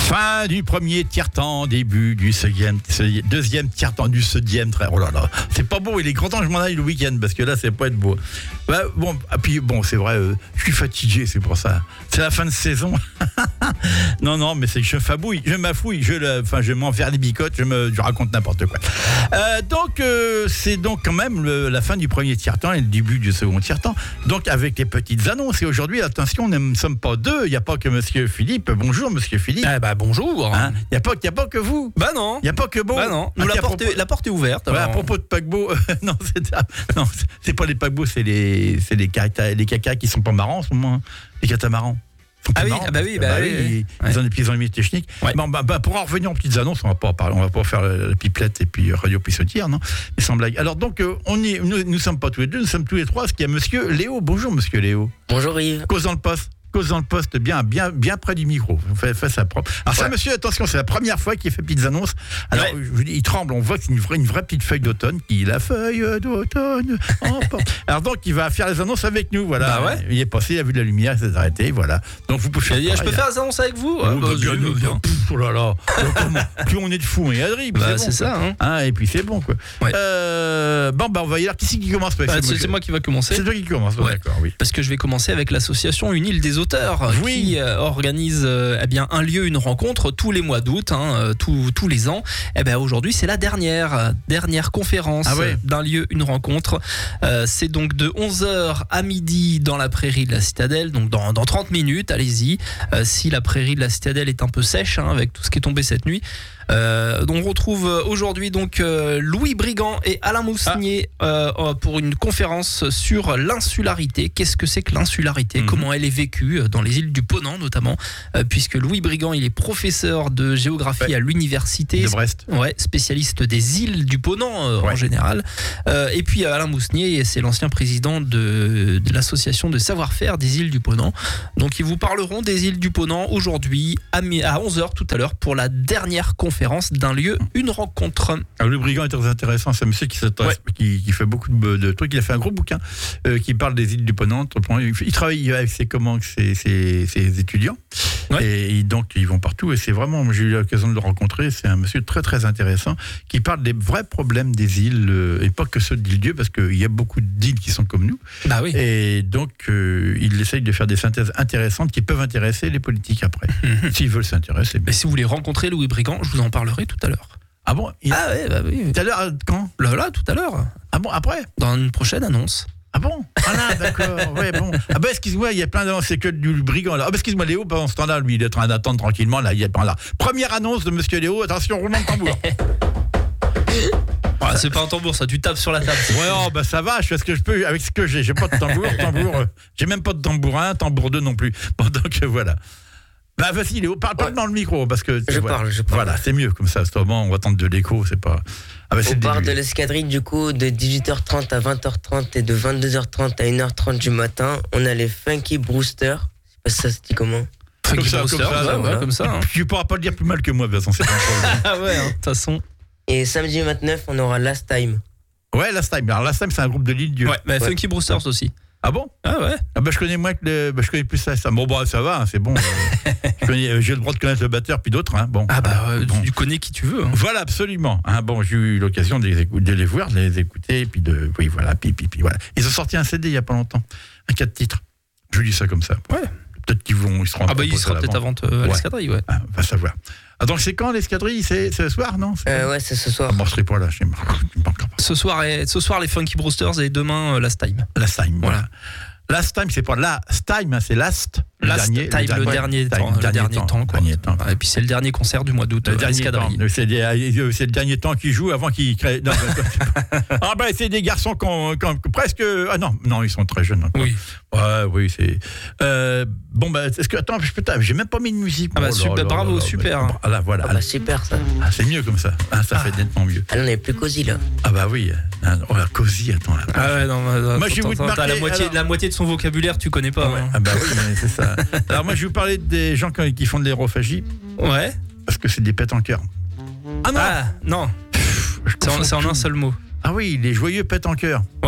Fin du premier tiers-temps, début du deuxième tiers-temps du deuxième. Oh là là, c'est pas beau. Il est grand temps que je m'en aille le week-end parce que là, c'est pas être beau. Bah, bon, puis bon, c'est vrai, je suis fatigué, c'est pour ça. C'est la fin de saison. Non, mais c'est que je fabouille, je m'affouille, je m'en faire des bicottes, je raconte n'importe quoi. Donc, c'est donc quand même la fin du premier tiers-temps et le début du second tiers-temps. Donc, avec les petites annonces. Et aujourd'hui, attention, nous ne sommes pas deux. Il n'y a pas que Monsieur Philippe. Bonjour, Monsieur Philippe. Bonjour. Hein, il n'y a pas que vous. Bah non. Il n'y a pas que Beau. Bah non. Nous, la porte est ouverte. Ouais, à propos de paquebot, non, c'est pas les paquebots, c'est les cacas qui sont pas marrants en ce moment. Hein. Les catamarans. Oui. Ils ont des petites limites techniques. Ouais. Bon, pour en revenir aux petites annonces, on va pas faire la pipelette et puis Radio Pissotière, non. Mais sans blague. Alors donc, nous sommes pas tous les deux, nous sommes tous les trois. Parce qu'il y a Monsieur Léo. Bonjour, Monsieur Léo. Bonjour Yves. Cause dans le poste, bien près du micro. Fait ça propre. Alors ça, monsieur, attention, c'est la première fois qu'il fait petites annonces. Alors, je vous dis, il tremble. On voit que c'est une vraie petite feuille d'automne. La feuille d'automne. Alors donc, il va faire les annonces avec nous. Voilà. Bah ouais. Il est passé, il a vu de la lumière, il s'est arrêté. Voilà. Donc vous pouvez faire. Je peux faire les annonces avec vous. Bien. Oh là là. Plus on est de fous, et adri. C'est ça. Hein. Et puis c'est bon, quoi. Ouais. On va y aller. Qui commence? C'est moi qui va commencer. C'est toi qui commence. Ouais. D'accord, oui. Parce que je vais commencer avec l'association Une île des auteurs qui organise un lieu, une rencontre tous les mois d'août, tous les ans. Aujourd'hui, c'est la dernière conférence d'un lieu, une rencontre. C'est donc de 11h à midi dans la prairie de la Citadelle, donc dans 30 minutes, allez-y. Si la prairie de la Citadelle est un peu sèche avec tout ce qui est tombé cette nuit. On retrouve aujourd'hui donc Louis Brigand et Alain Mousnier pour une conférence sur l'insularité. Qu'est-ce que c'est que l'insularité ? Comment elle est vécue dans les îles du Ponant notamment, puisque Louis Brigand il est professeur de géographie à l'université de Brest, spécialiste des îles du Ponant en général. Et puis Alain Mousnier, c'est l'ancien président de l'association de savoir-faire des îles du Ponant. Donc ils vous parleront des îles du Ponant aujourd'hui à 11h tout à l'heure pour la dernière conférence d'un lieu, une rencontre. Alors, le Brigand est très intéressant, c'est un monsieur qui fait beaucoup de trucs. Il a fait un gros bouquin qui parle des îles du Ponant. Il travaille avec ses étudiants et donc ils vont partout et c'est vraiment, j'ai eu l'occasion de le rencontrer, c'est un monsieur très très intéressant qui parle des vrais problèmes des îles et pas que ceux de l'île-Dieu parce qu'il y a beaucoup d'îles qui sont comme nous. Bah oui. Et donc il essaye de faire des synthèses intéressantes qui peuvent intéresser les politiques après. S'ils veulent s'intéresser. Mais si vous voulez rencontrer Louis Brigand, je vous en parlerai tout à l'heure. Ah bon? Oui. Tout à l'heure, quand? Là, tout à l'heure. Ah bon, après? Dans une prochaine annonce. Ah bon? Ah là, d'accord, ouais, bon. Ah bah excuse-moi, il y a plein d'annonces, c'est que du Brigand là. Ah bah excuse-moi, Léo, pendant ce temps-là, lui, il est en train d'attendre tranquillement, là, il est pas là. Première annonce de Monsieur Léo, attention, roulement de tambour. C'est pas un tambour, ça, tu tapes sur la table. Ouais, ça va, je fais ce que je peux avec ce que j'ai. J'ai pas de tambour, j'ai même pas de tambourin, tambour 2 non plus. Bon, donc voilà. Bah vas-y Léo, parle dans le micro parce que je parle. Voilà, c'est mieux comme ça. On va tenter de l'écho, c'est pas. On part de l'escadrille du coup de 18h30 à 20h30 et de 22h30 à 1h30 du matin. On a les Funky Brewsters. Je sais pas si ça se dit comment. Funky Brewsters, comme ça. Hein. Tu pourras pas le dire plus mal que moi de toute façon, c'est pas un problème. De toute façon. Et samedi 29, on aura Last Time. Ouais, Last Time. Alors Last Time, c'est un groupe de l'île-Dieu. Ouais, Funky Brewsters aussi. Ah bon? Ah ouais. Ah bah je connais moins que je connais plus ça. Bon ça va, c'est bon. J'ai le droit de connaître le batteur puis d'autres. Bon. Ah bah tu connais qui tu veux. Hein. Voilà, absolument. Bon, j'ai eu l'occasion de les voir, de les écouter, puis voilà, puis voilà. Ils ont sorti un CD il y a pas longtemps, un 4 titres. Je dis ça comme ça. Ouais. Peut-être qu'ils seront. Ah bah il sera peut-être à vente à l'escadrille, ouais. Va savoir. Ah donc c'est quand l'escadrille? C'est ce soir, non? Ouais, c'est ce soir. Bon, je serai pas là, je sais pas. Ce soir les Funky Brewsters et demain Last Time. Last Time, voilà. Last Time, c'est pas Last Time, c'est Last. Le dernier temps. Et puis c'est le dernier concert du mois d'août à l'escadrille. C'est le dernier temps qu'ils jouent avant qu'ils créent. Ah ben c'est des garçons presque. Ah non, ils sont très jeunes encore. Oui. Oui, c'est. Est-ce que attends, j'ai même pas mis de musique. Ah bah super, bravo, super. Ah là, voilà. Ah bah super ça. Ah, c'est mieux comme ça. Ça fait nettement mieux. Ah là, on est plus cosy là. Ah bah oui. Oh la cosy, attends. Ah ouais, non. Moi je vais vous marquer. La moitié de son vocabulaire, tu connais pas. Ah bah oui, mais c'est ça. Alors moi je vais vous parler des gens qui font de l'aérophagie. Ouais. Parce que c'est des pètes en cœur. Ah non. C'est en un seul mot. Ah oui, les joyeux pètes en cœur. Ouais.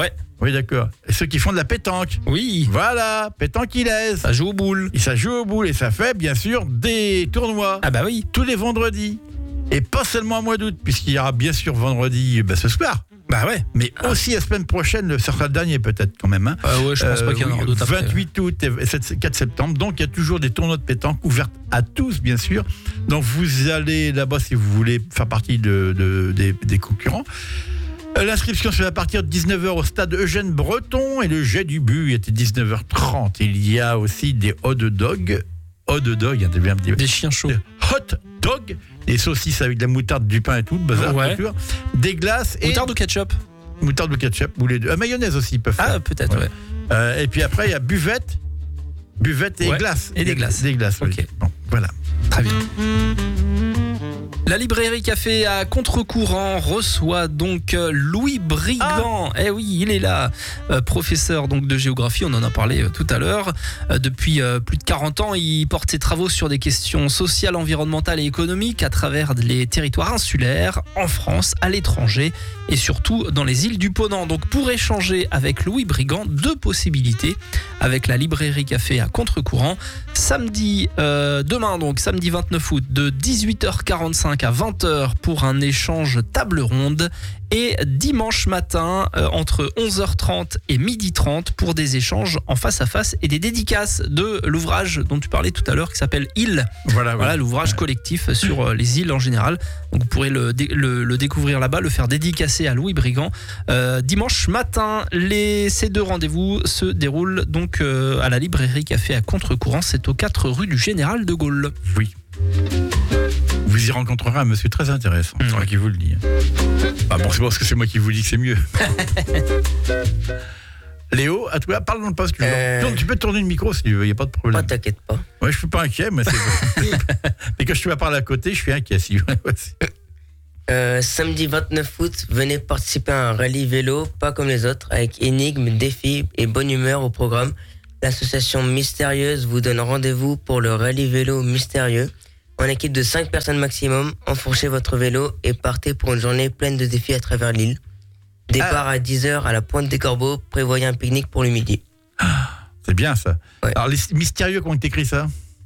Oui, d'accord. Et ceux qui font de la pétanque. Oui. Voilà, pétanquilaise. Ça joue aux boules. Et ça joue aux boules et ça fait, bien sûr, des tournois. Ah bah oui. Tous les vendredis. Et pas seulement au mois d'août, puisqu'il y aura bien sûr vendredi ce soir. Bah ouais. Mais aussi la semaine prochaine, ce sera le dernier peut-être quand même. Hein. Ouais, je pense pas qu'il y en aura d'autres après. 28 août et 4 septembre. Donc il y a toujours des tournois de pétanque ouverts à tous, bien sûr. Donc vous allez là-bas si vous voulez faire partie des concurrents. L'inscription se fait à partir de 19h au stade Eugène Breton et le jet du but était 19h30. Il y a aussi des hot dogs. Hot dog, bien des chiens chauds. Hot dog, des saucisses avec de la moutarde, du pain et tout, le bazar, ouais. Des glaces et moutarde ou ketchup. Moutarde ou ketchup, ou les deux. Mayonnaise aussi, ils peuvent faire. Ah, peut-être, ouais. Et puis après, il y a buvette et glace. Et des glaces. Des glaces, ok. Oui. Bon, voilà. Très bien. La librairie café à contre-courant reçoit donc Louis Brigand. Eh oui, il est là, professeur donc de géographie, on en a parlé tout à l'heure. Depuis plus de 40 ans, il porte ses travaux sur des questions sociales, environnementales et économiques à travers les territoires insulaires, en France, à l'étranger et surtout dans les îles du Ponant. Donc pour échanger avec Louis Brigand, 2 possibilités avec la librairie café à contre-courant. Samedi, demain donc, samedi 29 août, de 18h45 à 20h pour un échange table ronde et dimanche matin entre 11h30 et 12h30 pour des échanges en face à face et des dédicaces de l'ouvrage dont tu parlais tout à l'heure qui s'appelle Île. Voilà l'ouvrage collectif sur les îles en général. Donc vous pourrez le découvrir là-bas, le faire dédicacer à Louis Brigand. Dimanche matin, ces 2 rendez-vous se déroulent donc à la librairie café à contre-courant. C'est aux 4 rue du Général de Gaulle. Oui. Vous y rencontrerez un monsieur très intéressant, c'est moi qui vous le dis. Ah bon, c'est parce que c'est moi qui vous dis que c'est mieux. Léo, à toi, parle dans le poste. Tu peux tourner le micro si tu veux, il n'y a pas de problème. Oh, t'inquiète pas. Ouais, je ne suis pas inquiet, mais mais quand je te vois parler à côté, je suis inquiet. Samedi 29 août, venez participer à un rallye vélo, pas comme les autres, avec énigmes, défis et bonne humeur au programme. L'association Mystérieuse vous donne rendez-vous pour le rallye vélo mystérieux. En équipe de 5 personnes maximum, enfourchez votre vélo et partez pour une journée pleine de défis à travers l'île. Départ à 10h à la Pointe des Corbeaux, prévoyez un pique-nique pour le midi. C'est bien ça. Ouais. Alors, les mystérieux, comment t'écris ça?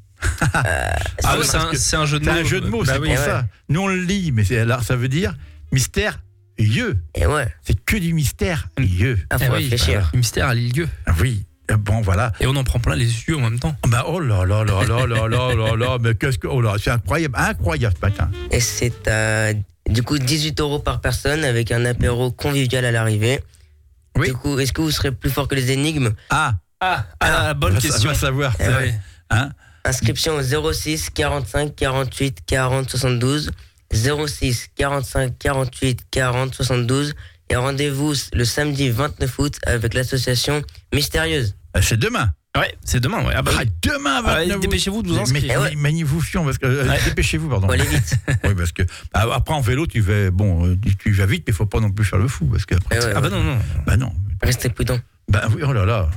C'est un jeu de mots. C'est un jeu de mots, c'est pour ça. Nous, on le lit, mais alors, ça veut dire mystérieux. Et ouais. C'est que du mystérieux. Ah, faut réfléchir. Le mystère a lieu. Oui. Bon, voilà. Et on en prend plein les yeux en même temps. Bah, oh là là là là là là là là, mais qu'est-ce que. Oh là, c'est incroyable ce matin. Et c'est à, du coup, 18 € par personne avec un apéro convivial à l'arrivée. Oui. Du coup, est-ce que vous serez plus fort que les énigmes? Bonne question. On va savoir. Ouais. Hein? Inscription au 06 45 48 40 72. 06 45 48 40 72. Et rendez-vous le samedi 29 août avec l'association Mystérieuse. C'est demain. Ouais, c'est demain. Ouais. Demain, 29 août. Dépêchez-vous de vous inscrire. Magnification, parce que dépêchez-vous, pardon. Faut aller vite. Oui, parce que après en vélo, tu vas vite, mais il faut pas non plus faire le fou, parce que après. Bah non. Bah non. Restez prudent. Bah oui, oh là là.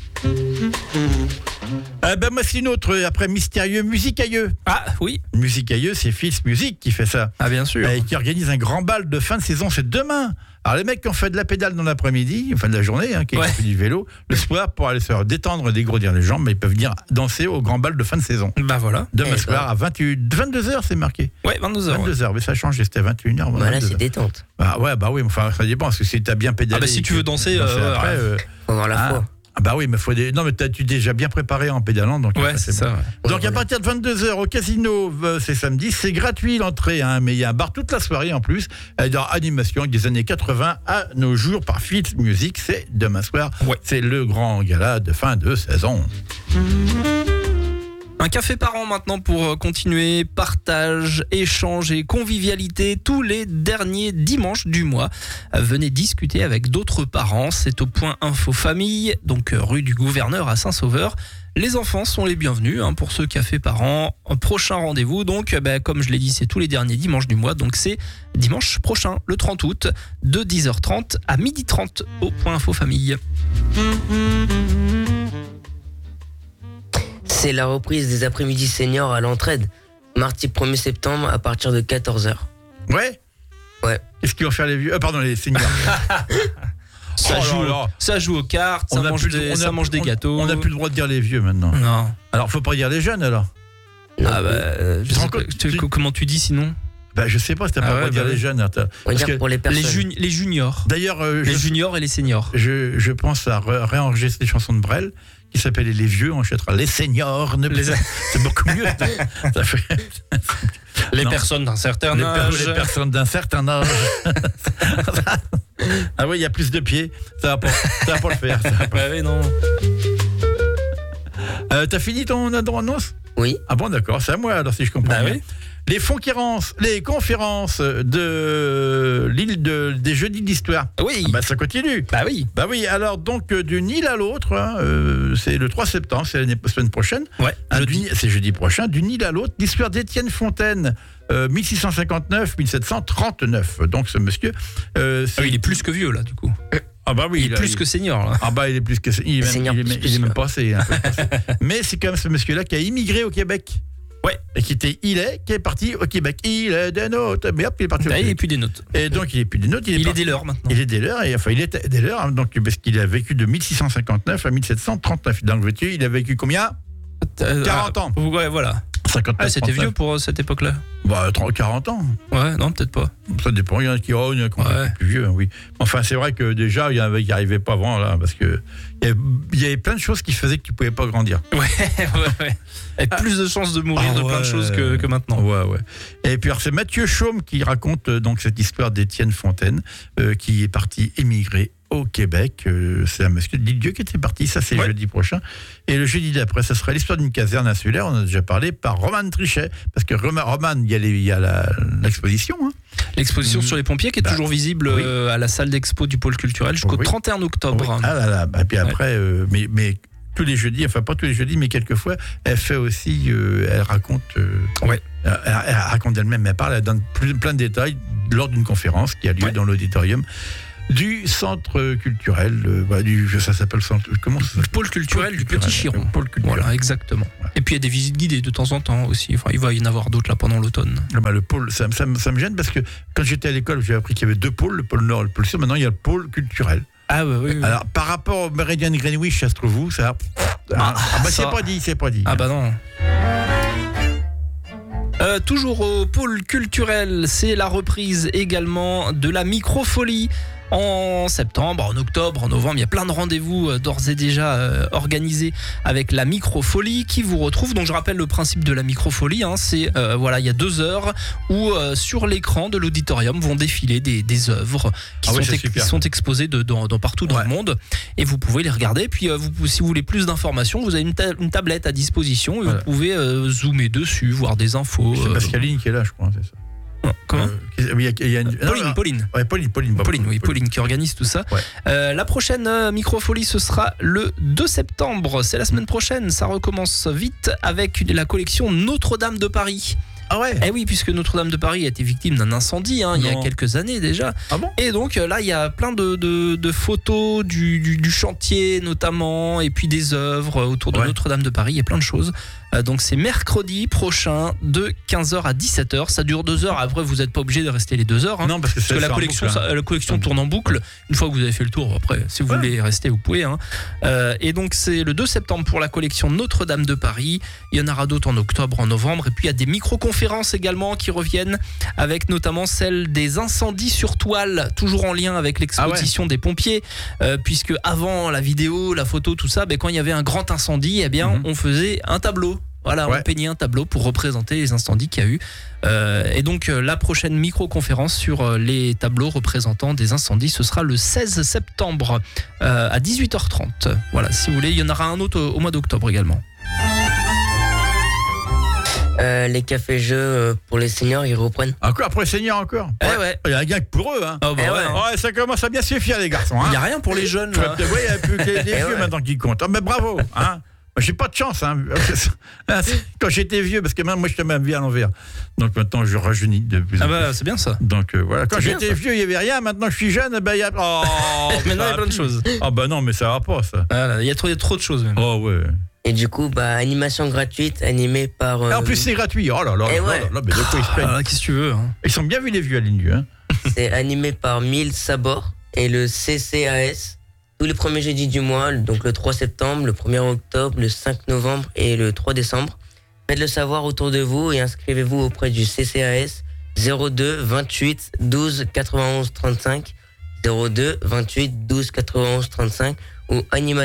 Moi c'est une autre après mystérieux Musicailleux. Ah oui. Musicailleux, c'est Fils Musique qui fait ça. Ah bien sûr. Et qui organise un grand bal de fin de saison, c'est demain. Alors les mecs qui ont fait de la pédale dans l'après-midi, enfin de la journée, qui ont fait du vélo, le soir pour aller se faire détendre et dégrodir les jambes, mais ils peuvent venir danser au grand bal de fin de saison. Bah voilà. Demain soir à 22h c'est marqué. Ouais, 22h. 22h, mais ça a changé, c'était 21h. Voilà, c'est détente. Bah oui, enfin ça dépend, parce que si t'as bien pédalé. Si tu veux danser, après, faut avoir la foi. Ah bah oui, mais non, mais tu déjà bien préparé en pédalant, donc c'est ça. Bon. Donc à partir de 22h au casino, c'est samedi, c'est gratuit l'entrée, mais il y a un bar toute la soirée en plus, dans animation des années 80 à nos jours par Fils Musique, c'est demain soir, c'est le grand gala de fin de saison. Un café par an maintenant pour continuer, partage, échange et convivialité tous les derniers dimanches du mois. Venez discuter avec d'autres parents, c'est au point Info Famille, donc rue du Gouverneur à Saint-Sauveur. Les enfants sont les bienvenus pour ce café par an. Prochain rendez-vous, donc comme je l'ai dit, c'est tous les derniers dimanches du mois, donc c'est dimanche prochain, le 30 août, de 10h30 à 12h30 au point Info Famille. C'est la reprise des après-midi seniors à l'Entraide, mardi 1er septembre à partir de 14h. Ouais. Ouais. Qu'est-ce qu'ils vont faire les vieux? Pardon, les seniors. Ça joue aux cartes, ça mange des gâteaux. On n'a plus le droit de dire les vieux maintenant. Non. Alors, faut pas dire les jeunes alors. Comment tu dis sinon? Je sais pas, si t'as pas le droit de dire les jeunes. Pour les personnes. Les juniors. D'ailleurs, les juniors et les seniors. Je pense à réenregistrer des chansons de Brel qui s'appellent Les Vieux, on chantera Les Seniors. C'est beaucoup mieux. Ça fait... Les personnes d'un certain âge. Les personnes d'un certain âge. Ah oui, il y a plus de pieds. Ça va pas le faire. Oui, non. T'as fini ton annonce? Oui. Ah bon, d'accord, c'est à moi alors si je comprends bien. Oui. Les conférences de l'île des Jeudis d'Histoire. Oui. Ça continue. Bah oui. Alors donc d'une île à l'autre, c'est le 3 septembre, c'est la semaine prochaine. Ouais. C'est jeudi prochain, d'une île à l'autre, l'histoire d'Étienne Fontaine. 1659-1739. Donc ce monsieur... il est plus que vieux là du coup. Il est plus que senior là. Il est plus que il est même passé. Mais c'est quand même ce monsieur-là qui a immigré au Québec. Ouais. Et qui est parti au Québec. Il est des nôtres. Mais hop, il est parti au Québec. Il est plus des nôtres. Et donc il est plus des nôtres. Il est des leurs maintenant. Il est des leurs. Il était des leurs. Donc parce qu'il a vécu de 1659 à 1739. Donc il a vécu combien? 40 ans. Ouais, voilà. 59, c'était vieux pour cette époque-là. 40 ans. Ouais, non, peut-être pas. Ça dépend, il y en a qui ont plus vieux, oui. Enfin, c'est vrai que déjà, il n'y arrivait pas avant, là, parce que il y avait plein de choses qui faisaient que tu ne pouvais pas grandir. Ouais. Et plus de chances de mourir de plein de choses que maintenant. Ouais. Et puis, alors, c'est Mathieu Chaume qui raconte donc cette histoire d'Étienne Fontaine, qui est parti émigrer au Québec. C'est un monsieur de l'Île-Dieu qui était parti, ça c'est jeudi prochain. Et le jeudi d'après, ça sera l'histoire d'une caserne insulaire, on a déjà parlé, par Roman Trichet. Parce que Roman, il y a l'exposition. Hein. L'exposition sur les pompiers qui est toujours visible à la salle d'expo du pôle culturel jusqu'au 31 octobre. Et puis après, mais tous les jeudis, enfin pas tous les jeudis, mais quelquefois, elle fait aussi, elle raconte... Elle raconte d'elle-même, elle donne plein de détails lors d'une conférence qui a lieu dans l'auditorium du centre culturel, ça s'appelle le pôle culturel du Petit Chiron. Voilà, exactement. Ouais. Et puis il y a des visites guidées de temps en temps aussi. Enfin, il va y en avoir d'autres là pendant l'automne. Le pôle, ça me gêne parce que quand j'étais à l'école, j'ai appris qu'il y avait deux pôles, le pôle Nord et le pôle Sud. Maintenant, il y a le pôle culturel. Oui. Alors, par rapport au Méridien de Greenwich, ça se trouve où ça c'est pas dit. Non. Toujours au pôle culturel, c'est la reprise également de la microfolie. En septembre, en octobre, en novembre, il y a plein de rendez-vous d'ores et déjà organisés avec la microfolie qui vous retrouve. Donc je rappelle le principe de la microfolie, c'est il y a 2 heures où sur l'écran de l'auditorium vont défiler des œuvres qui sont exposées dans partout dans le monde et vous pouvez les regarder. Puis si vous voulez plus d'informations, vous avez une tablette à disposition et vous pouvez zoomer dessus, voir des infos. C'est Pascaline qui est là, je crois, c'est ça. Comment Pauline. Pauline qui organise tout ça. La prochaine microfolie, ce sera le 2 septembre. C'est la semaine prochaine. Ça recommence vite avec la collection Notre-Dame de Paris. Ah ouais. Eh oui, puisque Notre-Dame de Paris a été victime d'un incendie il y a quelques années déjà. Ah bon. Et donc là, il y a plein de photos du chantier notamment, et puis des œuvres autour de Notre-Dame de Paris. Il y a plein de choses. Donc c'est mercredi prochain de 15h à 17h. Ça dure 2 heures. Après, vous n'êtes pas obligé de rester les 2 heures. Non, parce que la collection tourne en boucle. Une fois que vous avez fait le tour, après, si vous voulez rester, vous pouvez. Et donc c'est le 2 septembre pour la collection Notre-Dame de Paris. Il y en aura d'autres en octobre, en novembre. Et puis il y a des micro-conférences également qui reviennent, avec notamment celle des incendies sur toile, toujours en lien avec l'exposition des pompiers. Puisque avant la vidéo, la photo, tout ça, quand il y avait un grand incendie, on faisait un tableau. Voilà, on peignait un tableau pour représenter les incendies qu'il y a eu. Et donc, la prochaine micro-conférence sur les tableaux représentant des incendies, ce sera le 16 septembre à 18h30. Voilà, si vous voulez, il y en aura un autre au mois d'octobre également. Les cafés-jeux pour les seniors, ils reprennent. Encore pour les seniors encore. Il y a un gag pour eux. Ça commence à bien suffire les garçons. Il n'y a rien pour les jeunes. Il n'y a plus que les vieux maintenant qui comptent. Mais bravo. J'ai pas de chance. Quand j'étais vieux, parce que moi j'étais même vie à l'envers. Donc maintenant je rajeunis de plus en plus. C'est bien ça. Donc voilà. Quand j'étais vieux, il n'y avait rien. Maintenant je suis jeune, il y a. Maintenant il y a plein de choses. Non, mais ça va pas ça. Il y a trop de choses même. Et du coup, animation gratuite animée par. En plus, c'est gratuit. Oh là là. Mais de quoi ils se plaignent. Qu'est-ce que tu veux Ils sont bien vus les vieux à l'Île-Dieu. C'est animé par Mille Sabor. et le CCAS tous les premiers jeudis du mois, donc le 3 septembre, le 1er octobre, le 5 novembre et le 3 décembre. Faites-le savoir autour de vous et inscrivez-vous auprès du CCAS 02 28 12 91 35 02 28 12 91 35 ou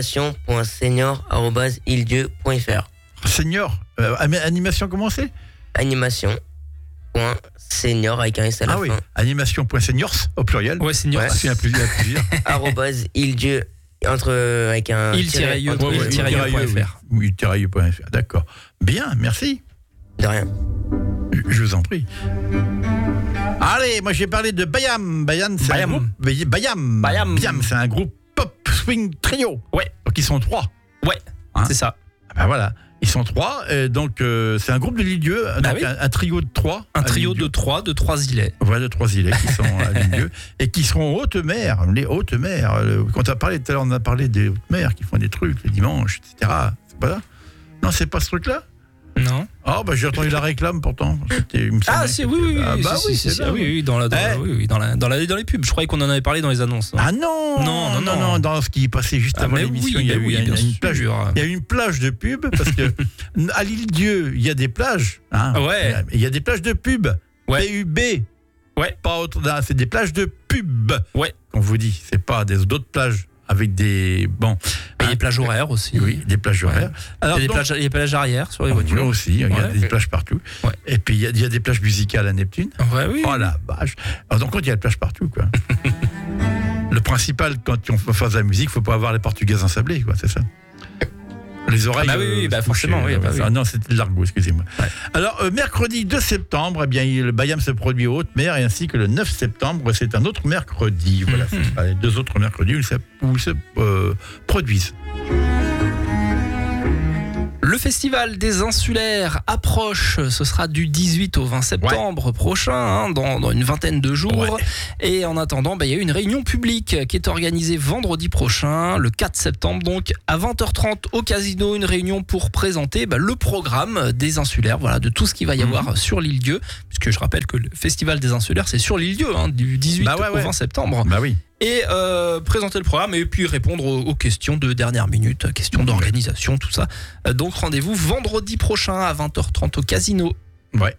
animation.senior@ildieu.fr. Senior, animation comment c'est? Animation.senior avec un S à la fin. Ah oui, animation.seniors au pluriel. Ouais, senior. Il y a plusieurs. @ildieu avec un il-ieu.fr. Oui, il-ieu.fr. D'accord. Bien, merci. De rien. Je vous en prie. Allez, moi j'ai parlé de Bayam. Bayam, c'est un groupe. Bayam, c'est un groupe pop swing trio. Ouais. Donc ils sont 3. Ouais, c'est ça. Ben voilà. Ils sont 3, donc c'est un groupe de Lille-Dieu, donc oui. un trio de 3. Un trio de 3 îlets. Voilà, de 3 îlets qui sont à Lille-Dieu et qui seront haute mer, les hautes mers. Quand on a parlé tout à l'heure, on a parlé des hautes mers qui font des trucs les dimanches, etc. C'est pas ça? Non, c'est pas ce truc-là? Non. Ah, j'ai entendu la réclame pourtant. C'est oui, dans les pubs. Je croyais qu'on en avait parlé dans les annonces. Ah non, dans ce qui passait juste avant l'émission, il y a eu une plage. Il y a eu une plage de pub parce que à l'Île-Dieu, il y a des plages. Ouais. Il y a des plages de pub. Ouais. PUB. Ouais. Pas autre, c'est des plages de pub. Ouais. On vous dit, c'est pas d'autres plages. Avec des des plages horaires aussi. Oui, des plages horaires. Alors, il y a des plages arrière sur les voitures aussi. Il y a des plages partout. Ouais. Et puis il y a des plages musicales à Neptune. Ouais, oui. Oh la vache. Alors donc il y a des plages partout, quoi. Le principal quand on fait de la musique, faut pas avoir les portugaises ensablées, quoi. C'est ça. Les oreilles. Forcément, oui. Ah non, c'était de l'argot, excusez-moi. Ouais. Alors, mercredi 2 septembre, le Bayam se produit aux Hautes-Mers, et ainsi que le 9 septembre, c'est un autre mercredi. Voilà, c'est les 2 autres mercredis où ils se produisent. Le festival des insulaires approche, ce sera du 18 au 20 septembre prochain, dans une vingtaine de jours. Ouais. Et en attendant, il y a une réunion publique qui est organisée vendredi prochain, le 4 septembre, donc à 20h30 au casino, une réunion pour présenter le programme des insulaires, de tout ce qu'il va y avoir sur l'Île-Dieu, puisque je rappelle que le festival des insulaires, c'est sur l'Île-Dieu, du 18 au 20 septembre. Bah oui. Et présenter le programme et puis répondre aux questions de dernière minute, questions d'organisation, tout ça. Donc rendez-vous vendredi prochain à 20h30 au casino. Ouais.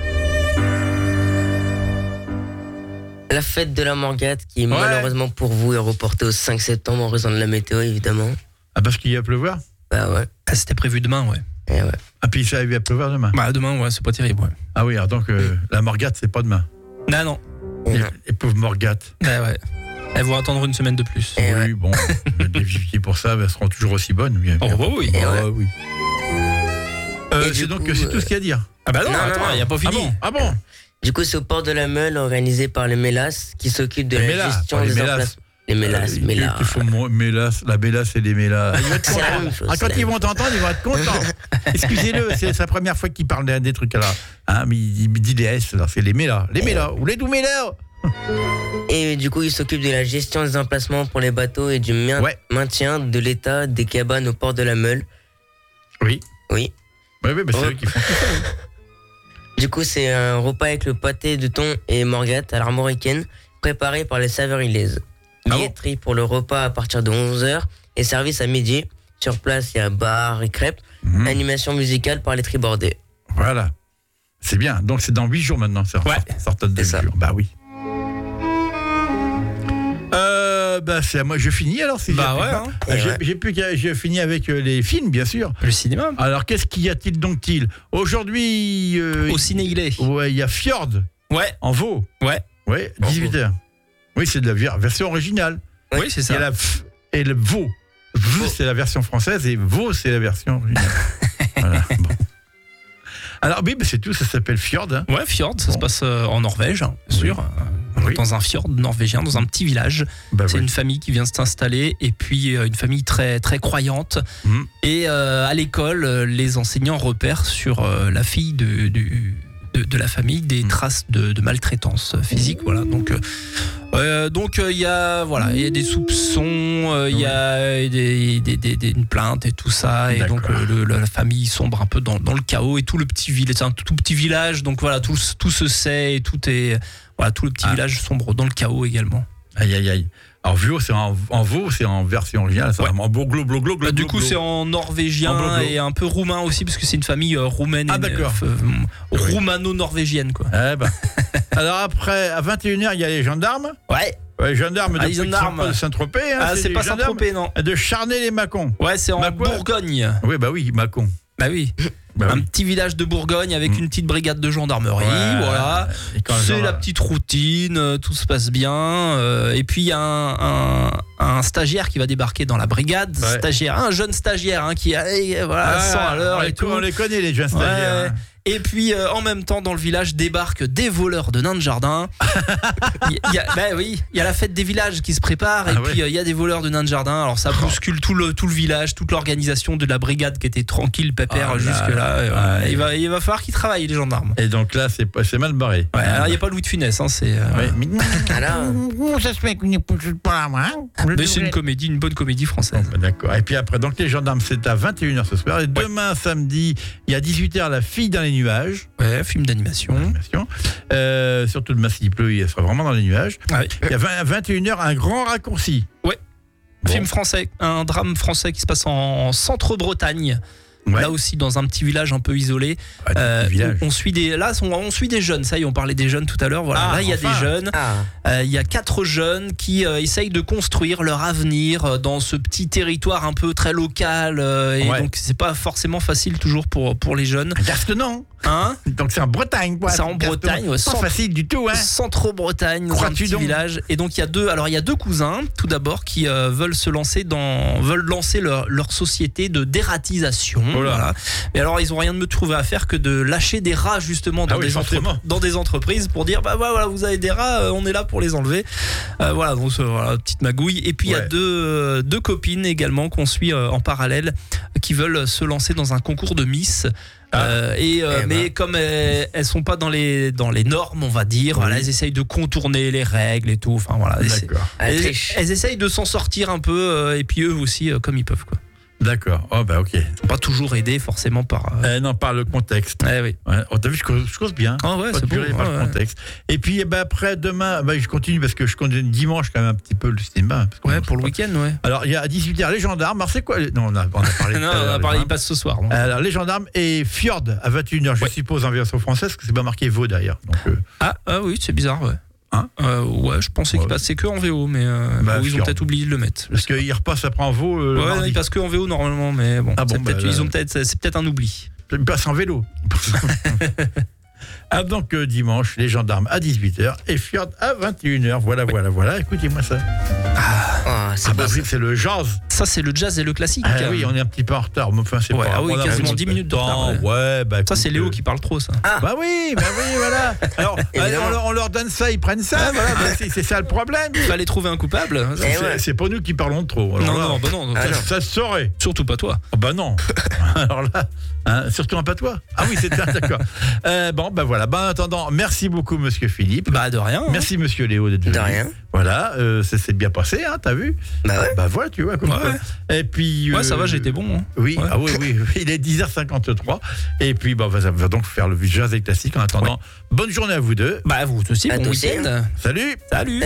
La fête de la Morgate qui malheureusement pour vous est reportée au 5 septembre en raison de la météo évidemment. Ah, parce qu'il va pleuvoir? Bah ouais. Ah, c'était prévu demain, ouais. Et ouais. Ah, puis ça va pleuvoir demain? Demain, c'est pas terrible, ouais. Ah oui, alors donc la Morgate, c'est pas demain. Non. Les pauvres Morgates. Ouais. Elles vont attendre une semaine de plus. Et oui, bon, des difficultés pour ça, elles seront toujours aussi bonnes. Oui. Oui. C'est donc c'est tout ce qu'il y a à dire. Ah bah non, attends, il n'y a pas fini. Ah bon. Du coup, c'est au port de la Meule, organisé par les Mélas, qui s'occupe de la gestion des emplacements. Les Mélas. La Mélas et les Mélas. Ils vont être C'est la même chose, quand ils vont t'entendre, ils vont être contents. Excusez-le, c'est sa première fois qu'il parle des trucs là. Mais il me dit les S, là, c'est les Mélas. Les Mélas, ou les Doumélas. Et du coup, il s'occupe de la gestion des emplacements pour les bateaux et du maintien de l'état des cabanes au port de la Meule. Oui. Oui. Oui, c'est eux qui font tout ça. Du coup, c'est un repas avec le pâté de thon et morgate à l'armoricaine, préparé par les saveurs ilaises. Billetterie pour le repas à partir de 11h et service à midi. Sur place, il y a bar et crêpes. Animation musicale par les tribordés. Voilà. C'est bien. Donc, c'est dans 8 jours maintenant. Ça sortent de 8 jours. Bah oui. C'est à moi, je finis alors. J'ai fini avec les films, bien sûr. Le cinéma. Alors, qu'est-ce qu'y a-t-il donc-il aujourd'hui au ciné il est. Ouais, il y a Fjord. Ouais. En Vaud. Ouais. 18h. Oui, c'est de la version originale. Oui, c'est ça. Il y a la F et le Vaud. V, c'est la version française et Vaud, c'est la version originale. Voilà. Bon. Alors, c'est tout, ça s'appelle Fjord. Ouais, Fjord, ça se passe en Norvège, bien sûr. Dans un fjord norvégien, dans un petit village. C'est une famille qui vient s'installer et puis une famille très, très croyante. Et à l'école, les enseignants repèrent sur la fille de la famille des traces de maltraitance physique. Voilà. Donc il y a des soupçons, il y a une plainte et tout ça. Et donc la famille sombre un peu dans le chaos et tout le petit village, c'est un tout petit village. Donc voilà, tout se sait et tout est... Voilà, tout le petit village sombre dans le chaos également. Aïe. Alors VO, c'est en VO, c'est en version originale, c'est vraiment glo. Du coup, c'est en norvégien et un peu roumain aussi, parce que c'est une famille roumaine. Ah d'accord. Roumano-norvégienne, quoi. Eh ben. Alors après, à 21h, il y a les gendarmes. Ouais. Ouais, gendarmes de Saint-Tropez. Hein, c'est pas Saint-Tropez, non. De Charnay-les-Mâcons. Ouais, c'est en Bourgogne. Oui, bah oui, Mâcon. Bah oui. Un petit village de Bourgogne avec une petite brigade de gendarmerie, voilà. C'est la petite routine, tout se passe bien. Et puis il y a un stagiaire qui va débarquer dans la brigade, un jeune stagiaire qui est 100 à l'heure et tout. On les connaît les jeunes stagiaires. Et puis en même temps dans le village débarquent des voleurs de nains de jardin. Il y a la fête des villages qui se prépare et puis il y a des voleurs de nains de jardin. Alors ça bouscule tout le village, toute l'organisation de la brigade qui était tranquille, pépère jusque là. Il va falloir qu'ils travaillent les gendarmes. Et donc là c'est mal barré. Ouais, alors il n'y a pas Louis de Funès, c'est. Ça se fait qu'on n'est pas là, mais c'est une bonne comédie française. D'accord. Et puis après donc les gendarmes c'est à 21h ce soir et demain samedi il y a 18h la fille dans les nuages. Ouais, film d'animation. Surtout demain s'il pleut, il sera vraiment dans les nuages. Ouais. Il y a 21h un grand raccourci. Ouais. Film français, un drame français qui se passe en Centre-Bretagne. Ouais. Là aussi dans un petit village un peu isolé. On suit des jeunes. Ça y est, on parlait des jeunes tout à l'heure. Voilà. Là il y a des jeunes. Il y a 4 jeunes qui essayent de construire leur avenir dans ce petit territoire un peu très local. Donc c'est pas forcément facile toujours pour les jeunes. Gaston. Donc c'est en Bretagne, quoi. C'est en Bretagne, pas facile du tout, Centre-Bretagne, dans un petit village. Et donc il y a deux cousins, tout d'abord, qui veulent lancer leur société de dératisation. Voilà. Mais alors ils ont rien de me trouver à faire que de lâcher des rats justement dans des entreprises pour dire voilà, vous avez des rats, on est là pour les enlever. Donc petite magouille. Et puis il y a deux copines également qu'on suit en parallèle qui veulent se lancer dans un concours de Miss. Mais comme elles sont pas dans les normes, on va dire, elles essayent de contourner les règles et tout. Enfin voilà, elles essayent de s'en sortir un peu et puis eux aussi comme ils peuvent, quoi. D'accord. Oh bah ok. Pas toujours aidé forcément par. Non, par le contexte. Oui. T'as vu, je cause bien. C'est bon. Par le contexte. Et puis après demain, je continue parce que je continue dimanche quand même un petit peu le cinéma. Pour le week-end, Alors il y a à 18h les gendarmes. Alors c'est quoi Non, on a parlé. Non, on a parlé. Il passe ce soir. Alors les gendarmes et Fjord à 21h. Je suppose en version française parce que c'est pas marqué VO d'ailleurs. Donc. Oui, c'est bizarre. Ouais. Je pensais qu'il passait que en VO, mais ils ont peut-être oublié de le mettre. Parce qu'il repasse après en VO. Il passe que en VO normalement, mais bon. C'est peut-être un oubli. Il passe en vélo. Donc dimanche, les gendarmes à 18h et Fjord à 21h. Voilà. Écoutez-moi ça. C'est le jazz. Ça, c'est le jazz et le classique. Oui, on est un petit peu en retard. Enfin, c'est quasiment 10 minutes de retard. Ça, c'est Léo qui parle trop, ça. Voilà. Alors, on leur donne ça, ils prennent ça. C'est ça le problème. Il fallait trouver un coupable. C'est pas nous qui parlons trop. Non. Ça se saurait. Surtout pas toi. Non. Alors là, surtout pas toi. Ah oui, c'est ça, d'accord. Voilà. En attendant, merci beaucoup, monsieur Philippe. De rien. Merci, monsieur Léo, d'être venu. De rien. Voilà, ça s'est bien passé, t'as vu ? Voilà, tu vois. Et puis. Ça va, j'étais bon. Oui, oui. Il est 10h53. Et puis, ça va donc faire le jazz et classique. En attendant, bonne journée à vous deux. Vous aussi, bon week-end. Salut. Salut.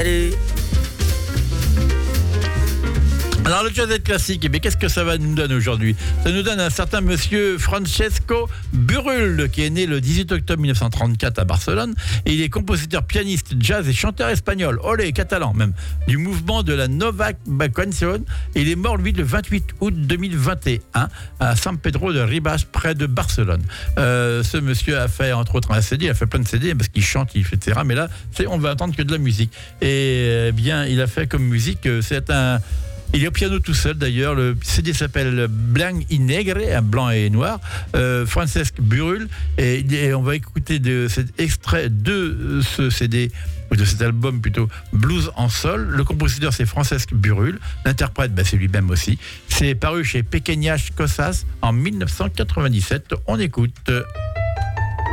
Alors le jazz classique, qu'est-ce que ça nous donne aujourd'hui ? Ça nous donne un certain monsieur Francesco Burul, qui est né le 18 octobre 1934 à Barcelone, et il est compositeur, pianiste, jazz et chanteur espagnol, catalan même, du mouvement de la Nova Canción. Il est mort lui le 28 août 2021 à San Pedro de Ribas, près de Barcelone. Ce monsieur a fait entre autres un CD, il a fait plein de CD parce qu'il chante, il fait etc. Mais là, on va entendre que de la musique. Et il a fait comme musique, il est au piano tout seul d'ailleurs. Le CD s'appelle Blanc y Negre, blanc et noir. Francesc Burul. Et on va écouter cet extrait de ce CD, ou de cet album plutôt, Blues en sol. Le compositeur c'est Francesc Burul. L'interprète c'est lui-même aussi. C'est paru chez Pequeñas Cosas en 1997. On écoute.